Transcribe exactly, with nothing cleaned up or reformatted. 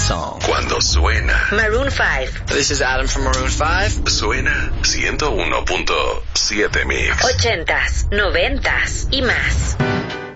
song. Cuando suena Maroon five. This is Adam from Maroon five. Suena ciento uno punto siete Mix. Ochentas, noventas y más.